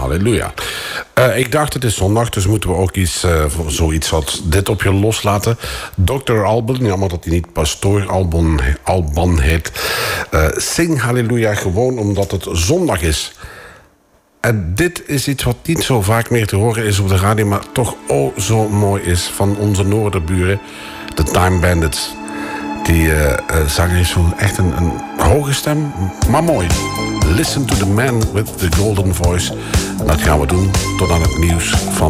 halleluja. Ik dacht, het is zondag, dus moeten we ook zoiets wat dit op je loslaten. Dr. Alban, jammer dat hij niet Pastoor Alban heet. Zing halleluja gewoon omdat het zondag is. En dit is iets wat niet zo vaak meer te horen is op de radio, maar toch zo mooi is van onze noorderburen, de Time Bandits. Die zanger is zo echt een hoge stem, maar mooi. Listen to the man with the golden voice. Dat gaan we doen tot aan het nieuws van